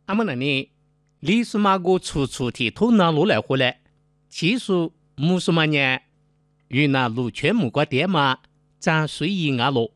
阿么那里，你是马个出提头拿路来回来，其实木是嘛呢？云南路全木瓜店嘛，咱随意安乐。